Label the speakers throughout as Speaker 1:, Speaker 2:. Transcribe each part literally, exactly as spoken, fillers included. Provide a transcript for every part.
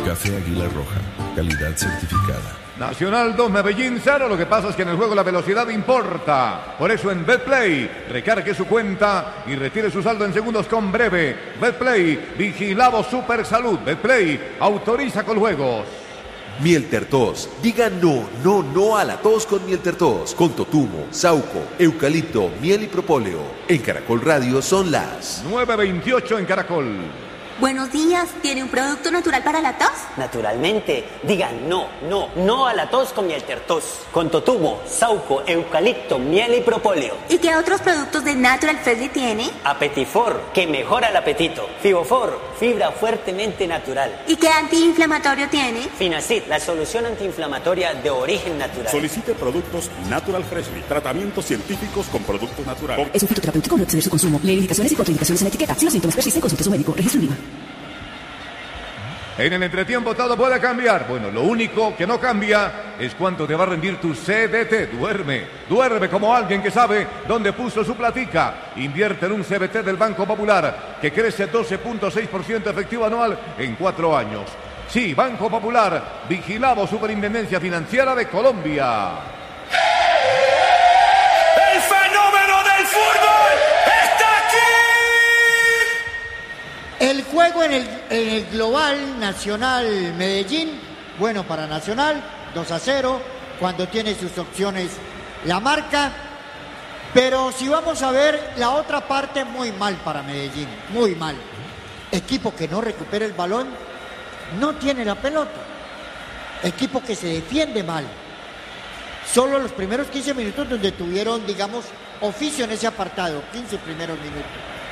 Speaker 1: Café Águila Roja, calidad certificada.
Speaker 2: Nacional dos, Medellín cero. Lo que pasa es que en el juego la velocidad importa. Por eso en Betplay, recargue su cuenta y retire su saldo en segundos con Breve. Betplay, vigilado Super Salud. Betplay, autoriza con juegos.
Speaker 3: Mieltertos. Diga no, no, no a la tos con Mieltertos. Con totumo, sauco, eucalipto, miel y propóleo. En Caracol Radio son las
Speaker 2: nueve veintiocho en Caracol.
Speaker 4: Buenos días, ¿tiene un producto natural para la tos?
Speaker 5: Naturalmente, digan no, no, no a la tos con Mieltertos. Con totumo, sauco, eucalipto, miel y propóleo.
Speaker 4: ¿Y qué otros productos de Natural Freshly tiene?
Speaker 5: Apetifor, que mejora el apetito. Fibofor, fibra fuertemente natural.
Speaker 4: ¿Y qué antiinflamatorio tiene?
Speaker 5: Finacid, la solución antiinflamatoria de origen natural.
Speaker 6: Solicite productos Natural Freshly, tratamientos científicos con productos naturales.
Speaker 7: Es un fitoterapéutico, no exceder su consumo. Lee indicaciones y contraindicaciones en etiqueta. Si los síntomas persisten, consulte a su médico. Registro IVA.
Speaker 2: En el entretiempo todo puede cambiar. Bueno, lo único que no cambia es cuánto te va a rendir tu C B T. Duerme, duerme como alguien que sabe dónde puso su platica. Invierte en un C B T del Banco Popular que crece doce punto seis por ciento efectivo anual en cuatro años. Sí, Banco Popular, vigilado Superintendencia Financiera de Colombia.
Speaker 8: ¡El fenómeno del fútbol está aquí!
Speaker 9: El juego en el, en el global Nacional Medellín, bueno para Nacional, dos a cero, cuando tiene sus opciones la marca, pero si vamos a ver la otra parte, muy mal para Medellín, muy mal. Equipo que no recupera el balón, no tiene la pelota. Equipo que se defiende mal. Solo los primeros quince minutos donde tuvieron, digamos, oficio en ese apartado, quince primeros minutos.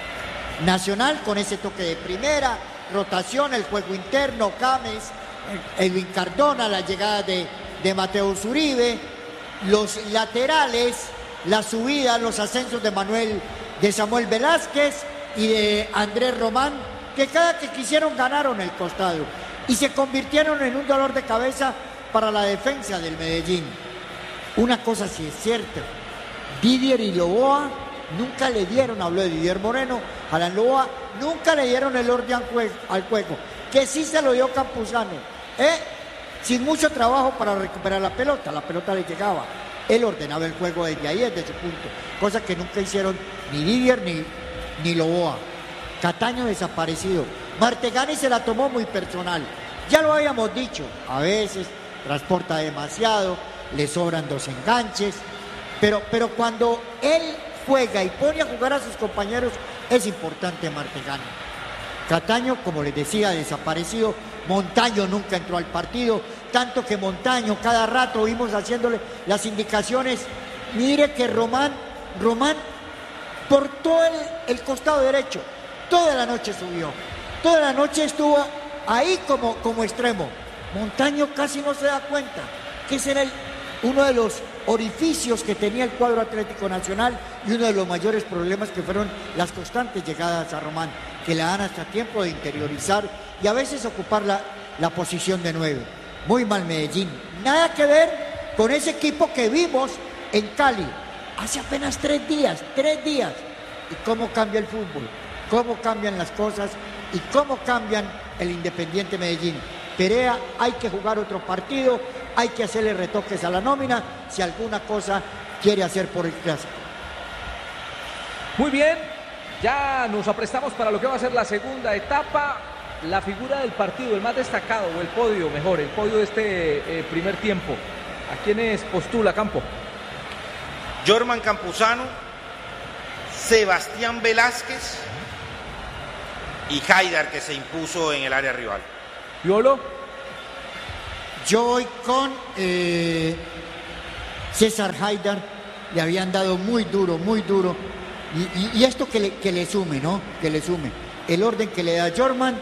Speaker 9: Nacional con ese toque de primera, rotación, el juego interno, Cames, Edwin Cardona, la llegada de, de Mateo Uribe, los laterales, la subida, los ascensos de Manuel, de Samuel Velázquez y de Andrés Román, que cada que quisieron ganaron el costado y se convirtieron en un dolor de cabeza para la defensa del Medellín. Una cosa sí es cierta, Didier y Loboa nunca le dieron, habló de Didier Moreno, Alan Loboa, nunca le dieron el orden al juego, que sí se lo dio Campuzano, ¿eh? Sin mucho trabajo para recuperar la pelota, la pelota le llegaba, él ordenaba el juego desde ahí, desde su punto, cosa que nunca hicieron ni Didier ni, ni Loboa. Cataño desaparecido, Martegani se la tomó muy personal, ya lo habíamos dicho, a veces transporta demasiado, le sobran dos enganches, pero, pero cuando él juega y pone a jugar a sus compañeros, es importante Martegani. Cataño, como les decía, desaparecido. Montaño nunca entró al partido, tanto que Montaño cada rato vimos haciéndole las indicaciones. Mire que Román, Román por todo el, el costado derecho, toda la noche subió, toda la noche estuvo ahí como, como extremo. Montaño casi no se da cuenta que ese era el, uno de los orificios que tenía el cuadro Atlético Nacional y uno de los mayores problemas que fueron las constantes llegadas a Román, que le dan hasta tiempo de interiorizar y a veces ocupar la, la posición de nueve. Muy mal Medellín, nada que ver con ese equipo que vimos en Cali hace apenas tres días, tres días. Y cómo cambia el fútbol, cómo cambian las cosas y cómo cambian el Independiente Medellín. Perea, hay que jugar otro partido, hay que hacerle retoques a la nómina si alguna cosa quiere hacer por el clásico.
Speaker 10: Muy bien, ya nos aprestamos para lo que va a ser la segunda etapa. La figura del partido, el más destacado, o el podio, mejor, el podio de este eh, primer tiempo. ¿A quiénes postula, Campo?
Speaker 11: Jorman Campuzano, Sebastián Velázquez y Haidar, que se impuso en el área rival.
Speaker 10: ¿Piolo?
Speaker 9: Yo voy con eh, César Haidar, le habían dado muy duro, muy duro. Y, y, y esto que le, que le sume, ¿no? Que le sume. El orden que le da Jorman.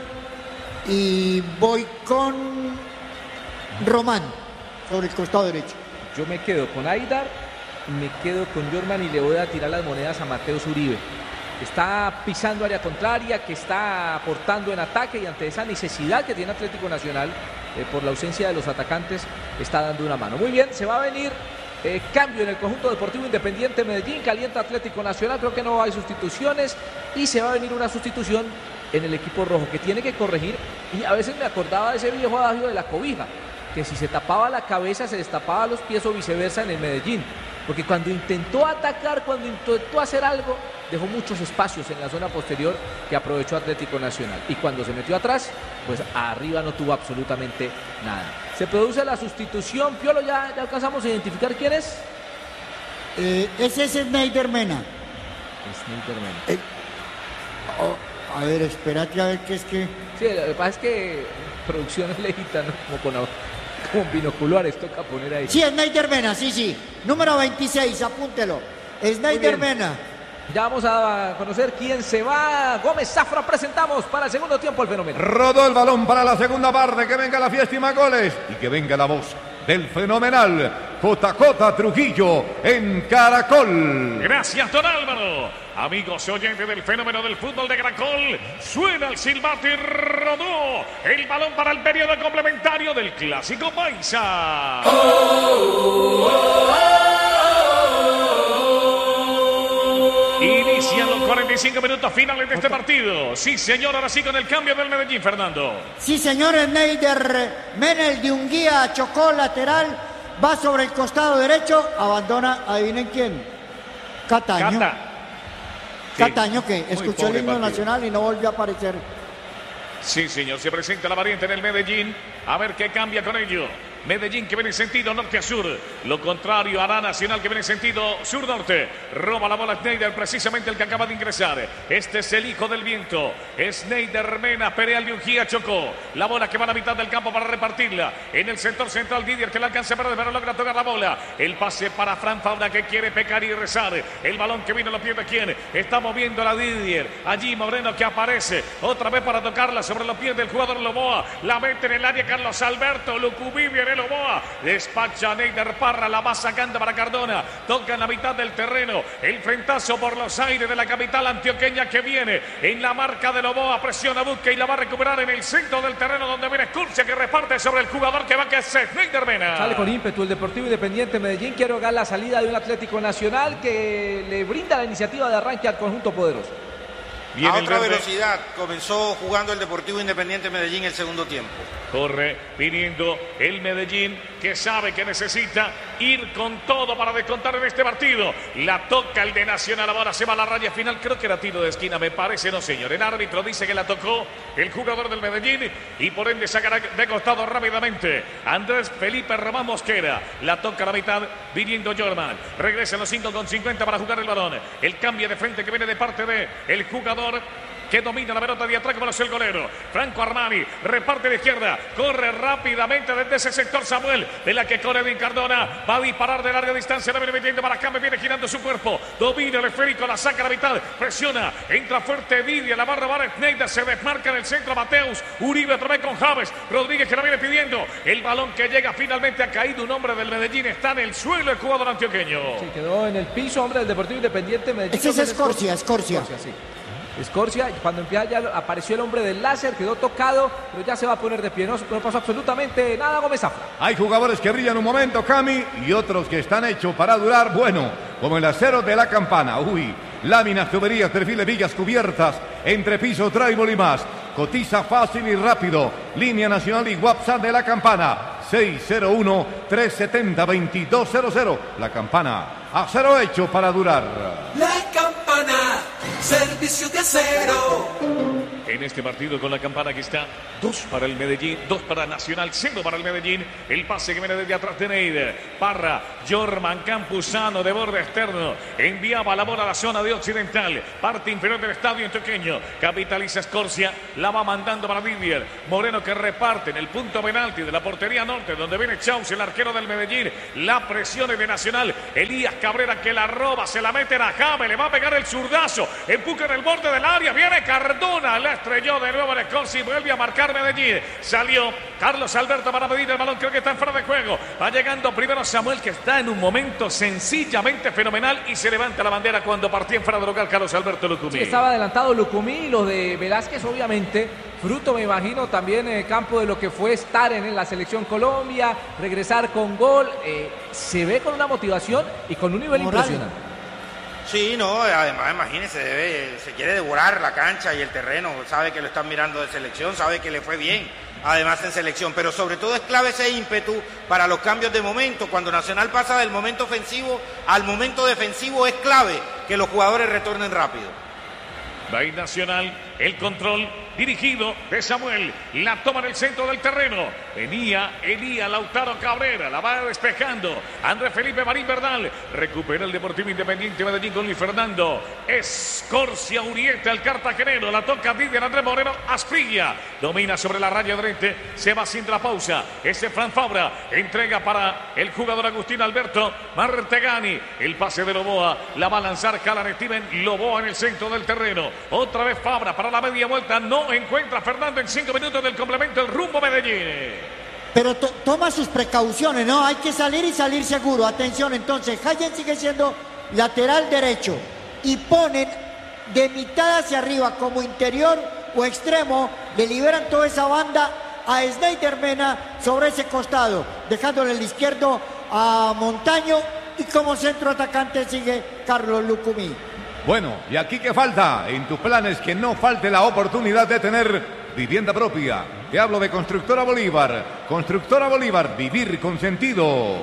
Speaker 9: Y voy con Román, sobre el costado derecho.
Speaker 10: Yo me quedo con Haidar, me quedo con Jorman y le voy a tirar las monedas a Mateo Uribe. Está pisando área contraria, que está aportando en ataque y ante esa necesidad que tiene Atlético Nacional eh, por la ausencia de los atacantes, está dando una mano. Muy bien, se va a venir eh, cambio en el conjunto deportivo Independiente Medellín, calienta Atlético Nacional, creo que no hay sustituciones y se va a venir una sustitución en el equipo rojo, que tiene que corregir, y a veces me acordaba de ese viejo adagio de la cobija, que si se tapaba la cabeza se destapaba los pies o viceversa en el Medellín, porque cuando intentó atacar, cuando intentó hacer algo, dejó muchos espacios en la zona posterior que aprovechó Atlético Nacional, y cuando se metió atrás, pues arriba no tuvo absolutamente nada. Se produce la sustitución. Piolo, ya, ya alcanzamos a identificar quién es.
Speaker 9: Eh, ese es Snyder Mena.
Speaker 10: Snyder Mena.
Speaker 9: Eh, oh, a ver, espérate a ver qué es que...
Speaker 10: Sí, lo que pasa es que producción es lejita, ¿no? Como con, con binoculares toca poner ahí.
Speaker 9: Sí, Snyder Mena, sí, sí. Número veintiséis, apúntelo. Snyder Mena.
Speaker 10: Ya vamos a conocer quién se va. Gómez Zafra, presentamos para el segundo tiempo el fenómeno.
Speaker 2: Rodó el balón para la segunda parte. Que venga la fiesta y más goles. Y que venga la voz del fenomenal J J Trujillo en Caracol.
Speaker 8: Gracias, don Álvaro. Amigos oyentes del fenómeno del fútbol de Caracol, suena el silbato y rodó el balón para el periodo complementario del Clásico Paisa. Oh, oh, oh, oh. Inician los cuarenta y cinco minutos finales de este partido. Sí, señor, ahora sí con el cambio del Medellín, Fernando.
Speaker 9: Sí, señor, Snyder Mena, el de Unguía, chocó lateral, va sobre el costado derecho, abandona, adivinen quién, Cataño.
Speaker 8: Cata.
Speaker 9: Cataño, sí, que escuchó el himno
Speaker 8: partido
Speaker 9: nacional y no volvió a aparecer.
Speaker 8: Sí, señor, se presenta la variante en el Medellín. A ver qué cambia con ello. Medellín que viene en sentido norte a sur. Lo contrario hará Nacional que viene en sentido sur-norte. Roba la bola Snyder, precisamente el que acaba de ingresar. Este es el hijo del viento. Snyder Mena, Pereal de Ungía, chocó. La bola que va a la mitad del campo para repartirla. En el sector central, Didier que la alcanza para pero logra tocar la bola. El pase para Fran Fauna que quiere pecar y rezar. El balón que vino lo pierde quién. Está moviendo la Didier. Allí Moreno que aparece. Otra vez para tocarla sobre los pies del jugador Loboa. La mete en el área Carlos Alberto. Lucumí viene Loboa, despacha Neider Parra, la va sacando para Cardona, toca en la mitad del terreno, el frentazo por los aires de la capital antioqueña que viene en la marca de Loboa, presiona, busca y la va a recuperar en el centro del terreno donde viene Escurcia que reparte sobre el jugador que va que es Neider Mena.
Speaker 10: Sale con ímpetu el Deportivo Independiente Medellín, quiere hogar la salida de un Atlético Nacional que le brinda la iniciativa de arranque al conjunto poderoso.
Speaker 11: Viene a otra velocidad, comenzó jugando el Deportivo Independiente Medellín el segundo tiempo.
Speaker 8: Corre, viniendo el Medellín que sabe que necesita ir con todo para descontar en este partido. La toca el de Nacional, ahora se va a la raya final, creo que era tiro de esquina, me parece, no señor. El árbitro dice que la tocó el jugador del Medellín y por ende sacará de costado rápidamente. Andrés Felipe Román Mosquera, la toca a la mitad, viniendo Jorman. Regresa en los cinco con cincuenta para jugar el balón. El cambio de frente que viene de parte de el jugador que domina la pelota de atrás como lo es el golero. Franco Armani reparte de izquierda, corre rápidamente desde ese sector Samuel, de la que corre Edwin Cardona, va a disparar de larga distancia, la viene metiendo para acá, me viene girando su cuerpo, domina el esférico, la saca a la mitad, presiona, entra fuerte Didier, la va a robar Snyder, se desmarca en el centro Mateus, Uribe otra vez con Javes, Rodríguez que la viene pidiendo, el balón que llega finalmente ha caído un hombre del Medellín, está en el suelo el jugador antioqueño.
Speaker 10: Sí, quedó en el piso, hombre del Deportivo Independiente Medellín.
Speaker 9: Ese es Escorcia, Escorcia.
Speaker 10: Escorcia, sí. Escorcia, cuando empieza ya apareció el hombre del láser, quedó tocado, pero ya se va a poner de pie, no, no pasó absolutamente nada Gómez Zafra.
Speaker 2: Hay jugadores que brillan un momento, Cami, y otros que están hechos para durar, bueno, como el acero de la campana, uy, láminas, tuberías, perfiles, vigas cubiertas, entrepiso, trébol y más, cotiza fácil y rápido, línea nacional y WhatsApp de la campana, seis cero uno, tres siete cero, dos dos cero cero, la campana, acero hecho para durar.
Speaker 12: La campana, servicio de acero.
Speaker 8: En este partido con la campana que está dos para el Medellín, dos para Nacional, cero para el Medellín. El pase que viene desde atrás de Neider. Parra, Jorman Campuzano de borde externo. Enviaba la bola a la zona de occidental. Parte inferior del estadio antioqueño. Capitaliza Escorcia. La va mandando para Didier. Moreno que reparte en el punto penalti de la portería norte, donde viene Chaus, el arquero del Medellín. La presión es de Nacional. Elías Cabrera que la roba, se la mete a Jame, le va a pegar el zurdazo. Empuja en el borde del área. Viene Cardona. La estrelló de nuevo en Escorcia y vuelve a marcar Medellín. Salió Carlos Alberto para pedir el balón, creo que está en fuera de juego. Va llegando primero Samuel, que está en un momento sencillamente fenomenal y se levanta la bandera cuando partía en fuera de lugar Carlos Alberto Lucumí.
Speaker 10: Sí, estaba adelantado Lucumí y los de Velázquez, obviamente. Fruto, me imagino, también en el campo de lo que fue estar en la Selección Colombia, regresar con gol. Eh, se ve con una motivación y con un nivel
Speaker 9: moral.
Speaker 10: impresionante.
Speaker 11: Sí, no, además imagínese, debe, se quiere devorar la cancha y el terreno, sabe que lo están mirando de selección, sabe que le fue bien, además en selección, pero sobre todo es clave ese ímpetu para los cambios de momento. Cuando Nacional pasa del momento ofensivo al momento defensivo, es clave que los jugadores retornen rápido.
Speaker 8: Va a ir Nacional, el control dirigido de Samuel, la toma en el centro del terreno, venía Elías Lautaro Cabrera, la va despejando, Andrés Felipe Marín Bernal, recupera el Deportivo Independiente Medellín con Luis Fernando, Escorcia Urieta, el cartagenero, la toca Didier Andrés Moreno, Asprilla, domina sobre la raya derecha, se va haciendo la pausa, ese Fran Fabra, entrega para el jugador Agustín Alberto Martegani, el pase de Loboa, la va a lanzar Calan Steven, Loboa en el centro del terreno, otra vez Fabra para la media vuelta, no encuentra Fernando en cinco minutos del complemento el rumbo Medellín.
Speaker 9: Pero to toma sus precauciones, ¿no? Hay que salir y salir seguro. Atención, entonces, Hayen sigue siendo lateral derecho y ponen de mitad hacia arriba como interior o extremo, le liberan toda esa banda a Snyder Mena sobre ese costado, dejándole el izquierdo a Montaño y como centro atacante sigue Carlos Lucumí.
Speaker 2: Bueno, ¿y aquí qué falta? En tus planes que no falte la oportunidad de tener vivienda propia. Te hablo de Constructora Bolívar. Constructora Bolívar, vivir con sentido.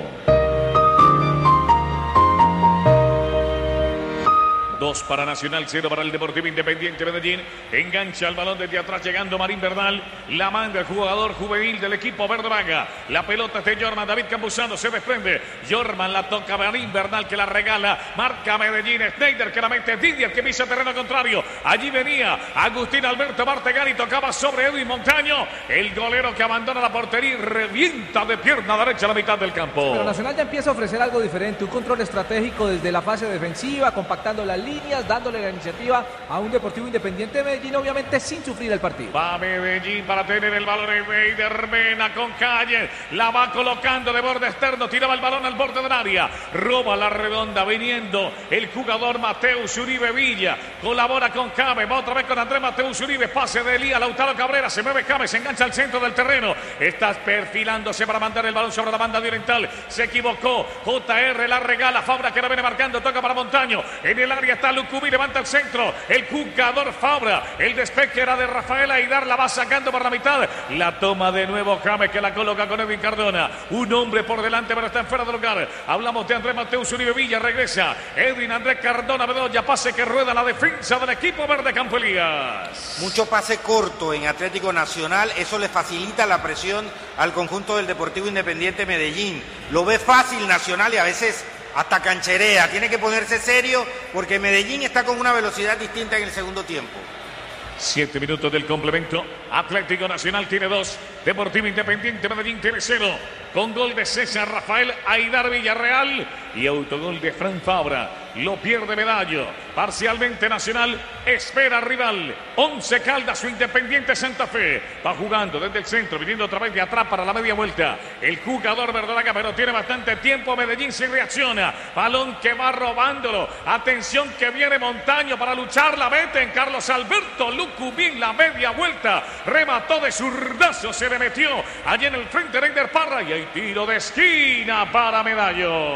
Speaker 8: Dos para Nacional, cero para el Deportivo Independiente Medellín. Engancha el balón desde atrás llegando Marín Bernal. La manda el jugador juvenil del equipo verde vaga. La pelota es de Jorman. David Campuzano se desprende. Jorman la toca Marín Bernal que la regala. Marca Medellín. Snyder que la mete. Didier que pisa terreno contrario. Allí venía Agustín Alberto Martegani. Tocaba sobre Edwin Montaño. El golero que abandona la portería y revienta de pierna derecha a la mitad del campo.
Speaker 10: Pero Nacional ya empieza a ofrecer algo diferente. Un control estratégico desde la fase defensiva, compactando la línea, dándole la iniciativa a un Deportivo Independiente de Medellín, obviamente sin sufrir el partido.
Speaker 8: Va Medellín para tener el balón en Snyder Mena con Calle, la va colocando de borde externo, tiraba el balón al borde del área, roba la redonda, viniendo el jugador Mateus Uribe Villa, colabora con Cabe, va otra vez con Andrés Mateus Uribe, pase de Elías Lautaro Cabrera, se mueve Cabe, se engancha al centro del terreno, está perfilándose para mandar el balón sobre la banda oriental, se equivocó, J R la regala, Fabra que la viene marcando, toca para Montaño, en el área está Lucumí, levanta el centro, el jugador Fabra, el despeje era de Rafael Aidar, la va sacando por la mitad, la toma de nuevo James que la coloca con Edwin Cardona, un hombre por delante pero está fuera de lugar, hablamos de Andrés Mateus Uribe Villa, regresa Edwin Andrés Cardona, Bedoya, pase que rueda la defensa del equipo verde Campo Elías.
Speaker 11: Mucho pase corto en Atlético Nacional, eso le facilita la presión al conjunto del Deportivo Independiente Medellín, lo ve fácil Nacional y a veces hasta cancherea, tiene que ponerse serio porque Medellín está con una velocidad distinta en el segundo tiempo.
Speaker 8: Siete minutos del complemento. Atlético Nacional tiene dos. Deportivo Independiente Medellín tiene cero. Con gol de César Rafael Aidar Villarreal y autogol de Fran Fabra. Lo pierde Medallo. Parcialmente Nacional espera rival. Once Caldas o Independiente Santa Fe. Va jugando desde el centro, viniendo otra vez de atrás para la media vuelta. El jugador verdolaga, pero tiene bastante tiempo. Medellín se reacciona. Balón que va robándolo. Atención que viene Montaño para luchar. La mete en Carlos Alberto Lucumí, la media vuelta. Remató de zurdazo, se le metió allí en el frente de Eider Parra y hay tiro de esquina para Medallo.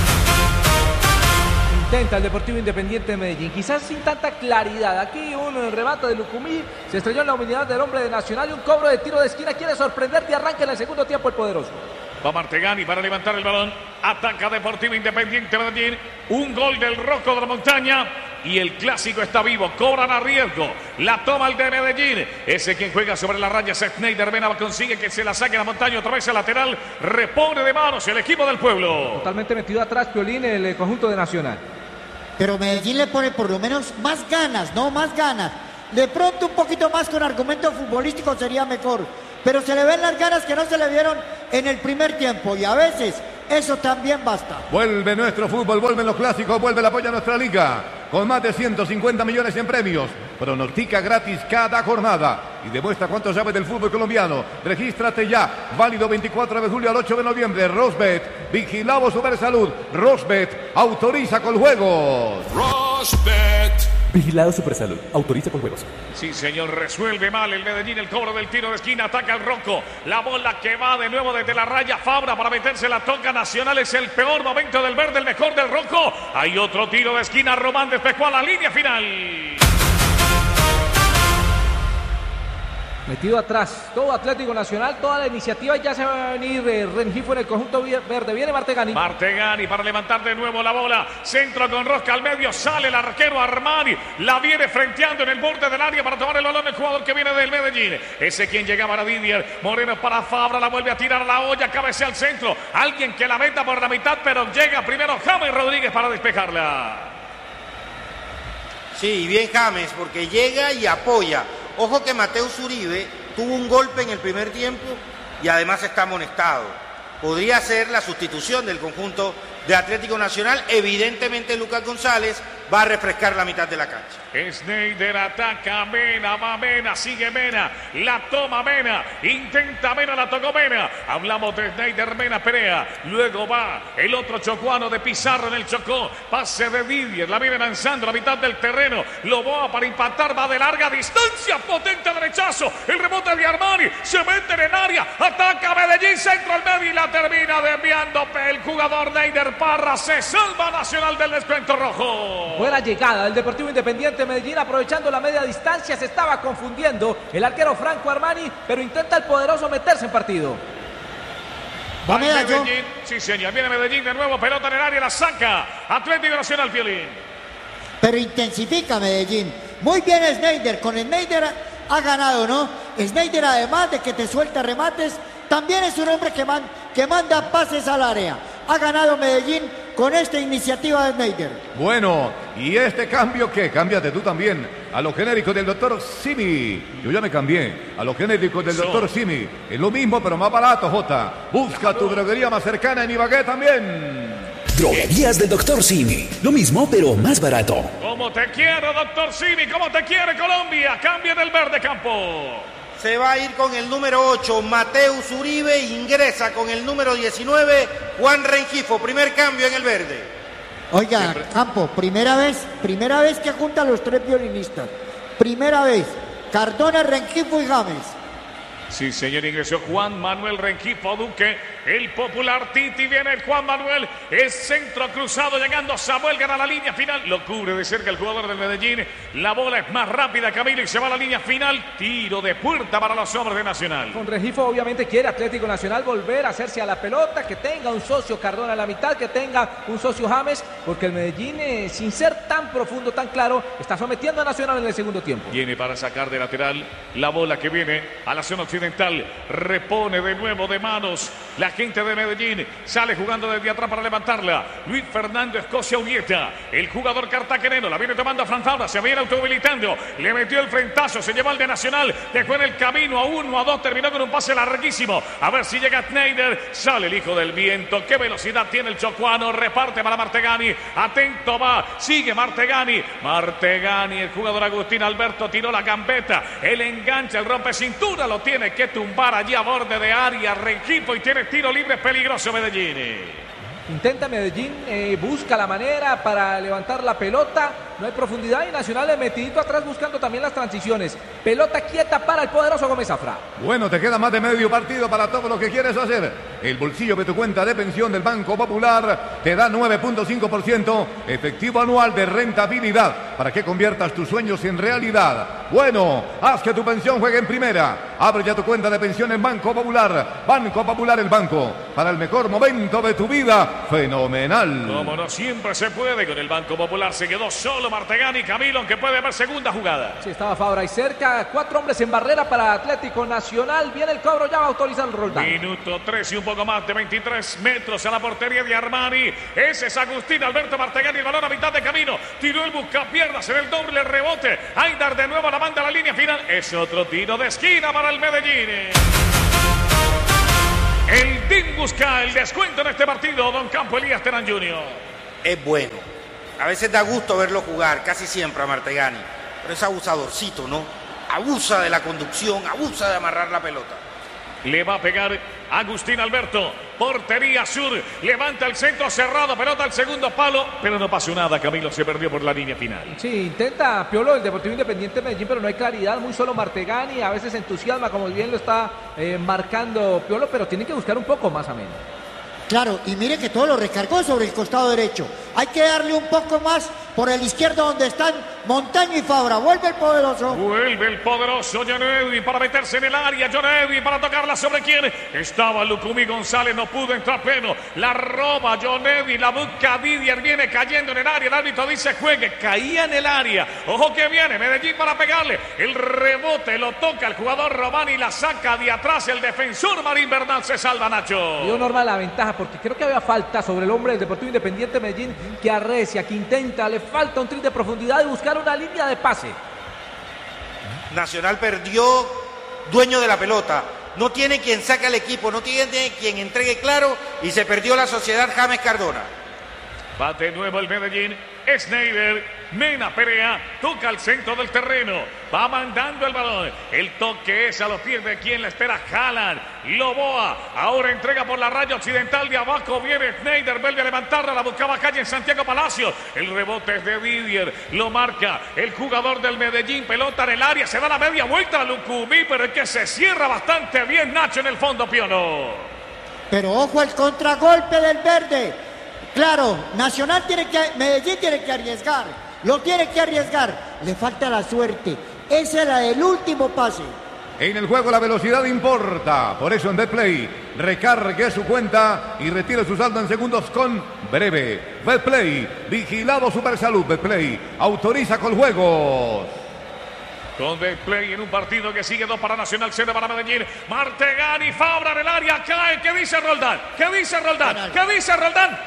Speaker 10: Intenta el Deportivo Independiente de Medellín, quizás sin tanta claridad. Aquí un remate de Lucumí, se estrelló en la humildad del hombre de Nacional y un cobro de tiro de esquina. Quiere sorprender de arranque en el segundo tiempo el poderoso.
Speaker 8: Va Martegani para levantar el balón. Ataca Deportivo Independiente Medellín. Un gol del Rocco de la Montaña. Y el clásico está vivo. Cobran a riesgo. La toma el de Medellín. Ese quien juega sobre la raya es Snyder Mena. Consigue que se la saque a la Montaña. Otra vez al lateral. Repone de manos el equipo del pueblo.
Speaker 10: Totalmente metido atrás Piolín el conjunto de Nacional.
Speaker 9: Pero Medellín le pone por lo menos más ganas, no más ganas. De pronto un poquito más con argumento futbolístico sería mejor. Pero se le ven las ganas que no se le vieron en el primer tiempo. Y a veces eso también basta.
Speaker 2: Vuelve nuestro fútbol, vuelven los clásicos, vuelve el apoyo a nuestra liga. Con más de ciento cincuenta millones en premios. Pronostica gratis cada jornada. Y demuestra cuánto sabe del fútbol colombiano. Regístrate ya. Válido veinticuatro de julio al ocho de noviembre. Rosbet. Vigilado Supersalud. Rosbet. Autoriza con juegos.
Speaker 12: Rosbet.
Speaker 13: Vigilado Supersalud. Autoriza con juegos.
Speaker 8: Sí, señor, resuelve mal el Medellín el cobro del tiro de esquina, ataca al Rocco. La bola que va de nuevo desde la raya, Fabra para meterse, la toca Nacional, es el peor momento del verde, el mejor del Rocco. Hay otro tiro de esquina, Román despejó a la línea final.
Speaker 10: Metido atrás, todo Atlético Nacional, toda la iniciativa, ya se va a venir eh, Rengifo en el conjunto verde. Viene Martegani.
Speaker 8: Martegani para levantar de nuevo la bola. Centro con rosca al medio, sale el arquero Armani. La viene frenteando en el borde del área para tomar el balón el jugador que viene del Medellín. Ese quien llegaba a Didier. Moreno para Fabra, la vuelve a tirar a la olla, cabecea al centro. Alguien que la meta por la mitad, pero llega primero James Rodríguez para despejarla.
Speaker 11: Sí, bien James, porque llega y apoya. Ojo que Mateus Uribe tuvo un golpe en el primer tiempo y además está amonestado. Podría ser la sustitución del conjunto de Atlético Nacional. Evidentemente Lucas González va a refrescar la mitad de la cancha.
Speaker 8: Schneider ataca, Mena, va Mena, sigue Mena, la toma Mena, intenta Mena, la tocó Mena. Hablamos de Schneider, Mena, Perea. Luego va el otro chocuano de Pizarro en el Chocó. Pase de Didier, la viene lanzando a la mitad del terreno. Loboa para impactar, va de larga distancia, potente derechazo. El rebote de Armani, se mete en el área, ataca Medellín, centro al medio y la termina desviando el jugador Neider Parra. Se salva Nacional del descuento rojo.
Speaker 10: Buena llegada del Deportivo Independiente Medellín, aprovechando la media distancia, se estaba confundiendo el arquero Franco Armani, pero intenta el poderoso meterse en partido.
Speaker 8: Va Medellín, sí señor, viene Medellín de nuevo, pelota en el área, la saca Atlético Nacional, Piolín.
Speaker 9: Pero intensifica Medellín. Muy bien Schneider, con Schneider ha ganado, ¿no? Schneider, además de que te suelta remates, también es un hombre que, man, que manda pases al área. Ha ganado Medellín con esta iniciativa de Schneider.
Speaker 2: Bueno, ¿y este cambio qué? Cámbiate tú también a lo genérico del doctor Simi. Yo ya me cambié a lo genérico del doctor Simi. Es lo mismo, pero más barato, Jota. Busca tu droguería más cercana en Ibagué también.
Speaker 7: Droguerías del doctor Simi. Lo mismo, pero más barato.
Speaker 8: Como te quiero, doctor Simi, como te quiere Colombia. Cambia del verde campo.
Speaker 11: Se va a ir con el número ocho, Mateus Uribe, ingresa con el número diecinueve, Juan Rengifo, primer cambio en el verde.
Speaker 9: Oiga,
Speaker 11: Siempre.
Speaker 9: Campo, primera vez, primera vez que juntan los tres violinistas. Primera vez, Cardona, Rengifo y James.
Speaker 8: Sí, señor, ingresó Juan Manuel Rengifo Duque, el popular Titi, viene el Juan Manuel, es centro cruzado, llegando Samuel, gana la línea final, lo cubre de cerca el jugador del Medellín, la bola es más rápida, Camilo, y se va a la línea final, tiro de puerta para los hombres de Nacional.
Speaker 10: Con Rengifo obviamente quiere Atlético Nacional volver a hacerse a la pelota, que tenga un socio Cardona a la mitad, que tenga un socio James, porque el Medellín, eh, sin ser tan profundo, tan claro, está sometiendo a Nacional en el segundo tiempo.
Speaker 8: Viene para sacar de lateral la bola que viene a la zona occidental. Repone de nuevo de manos la gente de Medellín, sale jugando desde atrás para levantarla Luis Fernando Escocia Urieta, el jugador cartagenero, la viene tomando a Fran Fabra, se viene automovilizando, le metió el frentazo, se llevó al de Nacional, dejó en el camino a uno, a dos, terminó con un pase larguísimo, a ver si llega Schneider, sale el hijo del viento, qué velocidad tiene el chocuano, reparte para Martegani, atento va, sigue Martegani, Martegani, el jugador Agustín Alberto tiró la gambeta, el enganche, el rompe cintura, lo tiene que tumbar allí a borde de área Rengifo y tiene tiro libre peligroso Medellín.
Speaker 10: Intenta Medellín, eh, busca la manera para levantar la pelota, no hay profundidad y Nacional es metidito atrás buscando también las transiciones. Pelota quieta para el poderoso Gómez Zafra.
Speaker 2: Bueno, te queda más de medio partido para todo lo que quieres hacer. El bolsillo de tu cuenta de pensión del Banco Popular te da nueve punto cinco por ciento efectivo anual de rentabilidad para que conviertas tus sueños en realidad. Bueno, haz que tu pensión juegue en primera. Abre ya tu cuenta de pensión en Banco Popular. Banco Popular, el banco para el mejor momento de tu vida. Fenomenal.
Speaker 8: Como no siempre se puede, con el Banco Popular se quedó solo Martegani, Camilo, aunque puede haber segunda jugada.
Speaker 10: Sí, estaba Fabra ahí cerca, cuatro hombres en barrera para Atlético Nacional, viene el cobro, ya va a autorizar el roldán.
Speaker 8: Minuto tres y un poco más de veintitrés metros a la portería de Armani, ese es Agustín Alberto Martegani, el balón a mitad de camino, tiró el buscapiernas en el doble rebote, Aidar de nuevo la manda a la línea final, es otro tiro de esquina para el Medellín. El D I N busca el descuento en este partido, don Campo Elías Terán junior
Speaker 11: Es bueno. A veces da gusto verlo jugar, casi siempre a Martegani. Pero es abusadorcito, ¿no? Abusa de la conducción, abusa de amarrar la pelota.
Speaker 8: Le va a pegar Agustín Alberto, portería sur, levanta el centro cerrado, pelota al segundo palo, pero no pasó nada, Camilo, se perdió por la línea final.
Speaker 10: Sí, intenta Piolo el Deportivo Independiente de Medellín, pero no hay claridad, muy solo Martegani, a veces entusiasma, como bien lo está eh, marcando Piolo, pero tiene que buscar un poco más a menos.
Speaker 9: Claro, y mire que todo lo recargó sobre el costado derecho. Hay que darle un poco más por el izquierdo donde están Montaño y Fabra. Vuelve el poderoso.
Speaker 8: Vuelve el poderoso John Edwin para meterse en el área. John Edwin para tocarla sobre quién. Estaba Lucumí González, no pudo entrar pleno. La roba John Edwin, la busca Didier, viene cayendo en el área. El árbitro dice juegue, caía en el área. Ojo que viene Medellín para pegarle. El rebote lo toca el jugador Romani, la saca de atrás el defensor Marín Bernal, se salva Nacho.
Speaker 10: Dio norma la ventaja porque creo que había falta sobre el hombre del Deportivo Independiente de Medellín, que arrecia, que intenta, le falta un tris de profundidad y buscar una línea de pase.
Speaker 11: Nacional perdió dueño de la pelota, no tiene quien saque al equipo, no tiene quien entregue claro y se perdió la sociedad James Cardona.
Speaker 8: Bate nuevo el Medellín, Schneider, Mena Perea, toca al centro del terreno, va mandando el balón, el toque es a los pies de quien la espera, Haaland, Loboa, ahora entrega por la raya occidental de abajo, viene Schneider, vuelve a levantarla, la buscaba calle en Santiago Palacios, el rebote es de Didier, lo marca el jugador del Medellín, pelota en el área, se da la media vuelta a Lucumí, pero es que se cierra bastante bien Nacho en el fondo, Piono.
Speaker 9: Pero ojo al contragolpe del verde. Claro, Nacional tiene que, Medellín tiene que arriesgar, lo tiene que arriesgar, le falta la suerte, esa es la del último pase.
Speaker 2: En el juego la velocidad importa, por eso en Betplay recargue su cuenta y retire su saldo en segundos con Breve. Betplay, vigilado Supersalud. Betplay, autoriza con juegos.
Speaker 8: Con Betplay en un partido que sigue dos para Nacional, cero para Medellín. Martegani, Fabra en el área, cae. ¿Qué dice Roldán? ¿Qué dice Roldán? Penal. ¿Qué dice Roldán?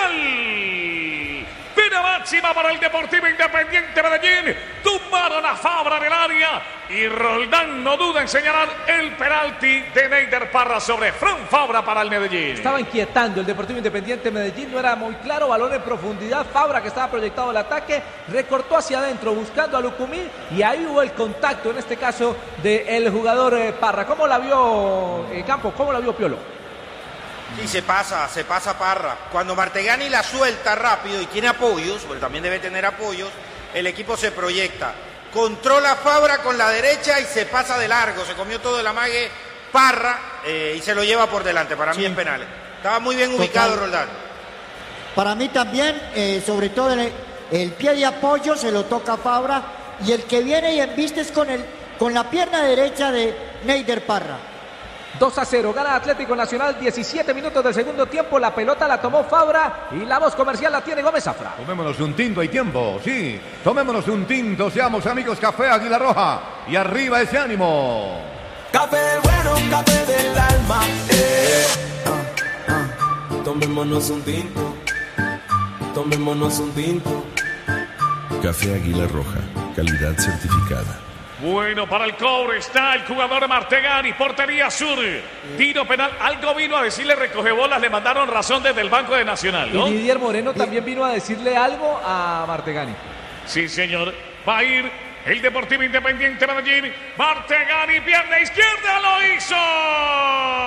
Speaker 8: ¡Penal! Pena máxima para el Deportivo Independiente Medellín. Tumbaron a Fabra en el área y Roldán no duda en señalar el penalti de Neider Parra sobre Fran Fabra para el Medellín.
Speaker 10: Estaba inquietando el Deportivo Independiente Medellín, no era muy claro, balón en profundidad, Fabra que estaba proyectado al ataque, recortó hacia adentro buscando a Lucumí y ahí hubo el contacto, en este caso del jugador eh, Parra. ¿Cómo la vio eh, Campo? ¿Cómo la vio Piolo?
Speaker 11: Sí, se pasa, se pasa Parra. Cuando Martegani la suelta rápido y tiene apoyos, porque también debe tener apoyos, el equipo se proyecta. Controla Fabra con la derecha y se pasa de largo. Se comió todo el amague Parra eh, y se lo lleva por delante. Para sí. mí en penales. Estaba muy bien ubicado Total. Roldán.
Speaker 9: Para mí también, eh, sobre todo el, el pie de apoyo se lo toca a Fabra y el que viene y embiste es con, el, con la pierna derecha de Neider Parra.
Speaker 10: dos a cero, gana Atlético Nacional, diecisiete minutos del segundo tiempo, la pelota la tomó Fabra y la voz comercial la tiene Gómez Zafra.
Speaker 2: Tomémonos un tinto, hay tiempo, sí, tomémonos un tinto, seamos amigos, Café Águila Roja, y arriba ese ánimo.
Speaker 12: Café bueno, café del alma, eh. ah, ah. Tomémonos un tinto, tomémonos un tinto.
Speaker 1: Café Águila Roja, calidad certificada.
Speaker 8: Bueno, para el cobre está el jugador Martegani, portería sur, tiro penal, algo vino a decirle recoge bolas, le mandaron razón desde el Banco de Nacional, ¿no?
Speaker 10: Y Didier Moreno también vino a decirle algo a Martegani.
Speaker 8: Sí, señor, va a ir el Deportivo Independiente Medellín, Martegani, pierna izquierda, lo hizo.